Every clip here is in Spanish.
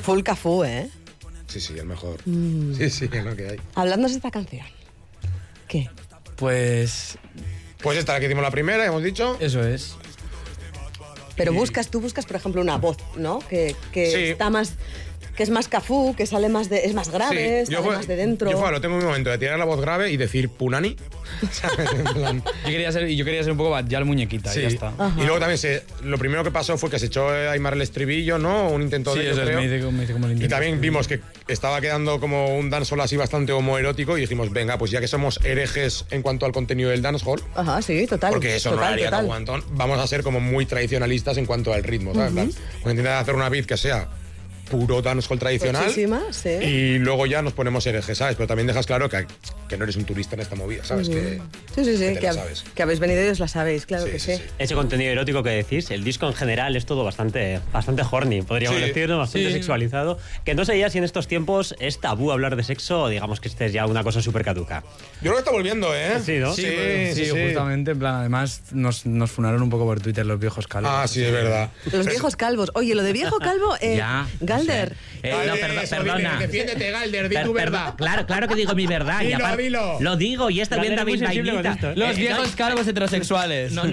Full Cafú, ¿eh? Sí, el mejor. Sí, es lo que hay. Hablando de esta canción, ¿qué? Pues esta, la que hicimos la primera, hemos dicho. eso es. Pero tú buscas, por ejemplo, una voz, ¿no? Que Sí. está más... que es más cafú, que sale más es más grave, Sí, sale más de dentro. Yo lo tengo en mi momento de tirar la voz grave y decir punani. ¿Sabes? En plan, Yo quería ser un poco ya el muñequita, sí. y ya está. Ajá. Y luego también lo primero que pasó fue que se echó a Aimar el estribillo, ¿no? Un intento Sí, de ello, eso es, creo. me hice como el Y intento. también vimos que estaba quedando como un dancehall así bastante homoerótico y dijimos, venga, pues ya que somos herejes en cuanto al contenido del dancehall, Ajá, sí, total. porque eso no lo haría Taco Antón, vamos a ser como muy tradicionalistas en cuanto al ritmo, ¿sabes? En plan, pues intentar hacer una beat que sea puro dancehall tradicional. Muchísima, sí. Y luego ya nos ponemos herejes, ¿sabes? Pero también dejas claro que no eres un turista en esta movida, ¿sabes? Que Sí, te la sabes. que habéis venido y os la sabéis, claro que sí. Ese contenido erótico que decís, el disco en general es todo bastante horny, podríamos decir, ¿no? Bastante sexualizado. Que no sé ya si en estos tiempos es tabú hablar de sexo o digamos que este es ya una cosa súper caduca. Yo creo que está volviendo, ¿eh? Sí, ¿no? Sí, justamente, en plan, además nos funaron un poco por Twitter los viejos calvos. Ah, sí, es verdad. Los viejos calvos. Oye, lo de viejo calvo, Ya, Galder. no, perdona. Defiéndete, Galder, di tu verdad. Claro que digo mi verdad. Dilo, y aparte, dilo. Lo digo, y está bien Galder es David muy sensible con Vainita. esto, ¿eh? Los viejos calvos heterosexuales. No.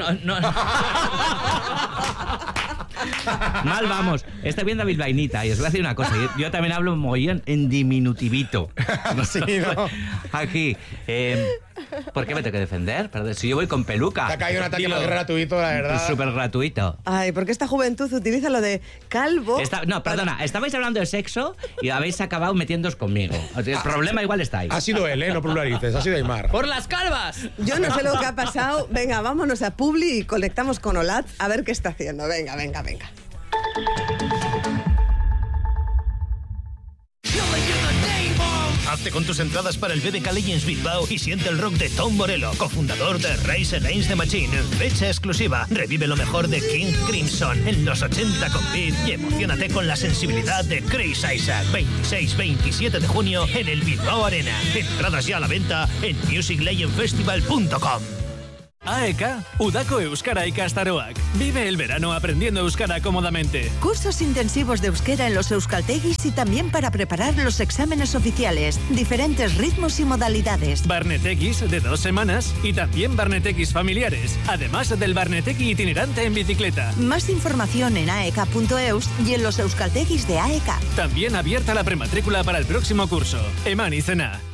Mal vamos. Está bien David Vainita y os voy a decir una cosa. Yo también hablo mogollón en diminutivito. Sí, ¿no? Aquí. ¿Por qué me tengo que defender? Perdón, si yo voy con peluca. Te ha caído un ataque más gratuito, la verdad. Súper gratuito. Ay, porque esta juventud utiliza lo de calvo. Perdona, estabais hablando de sexo y habéis acabado metiéndoos conmigo. El problema igual está ahí. Ha sido él, no pluralices, ha sido Aimar. ¡Por las calvas! Yo no sé lo que ha pasado. Venga, vámonos a Publi y conectamos con Olat a ver qué está haciendo. Venga. Hazte con tus entradas para el BBK Legends Bilbao y siente el rock de Tom Morello, cofundador de Rise Against the Machine. Fecha exclusiva. Revive lo mejor de King Crimson en los 80 con Beat y emocionate con la sensibilidad de Chris Isaac. 26-27 de junio en el Bilbao Arena. Entradas ya a la venta en musiclegendfestival.com. AEK, Udako Euskara ikastaroak. Vive el verano aprendiendo euskara cómodamente. Cursos intensivos de euskera en los euskaltegis y también para preparar los exámenes oficiales. Diferentes ritmos y modalidades. Barnetekis de 2 semanas y también barnetekis familiares. Además del barneteki itinerante en bicicleta. Más información en aek.eus y en los euskaltegis de AEK. También abierta la prematrícula para el próximo curso. Eman izena.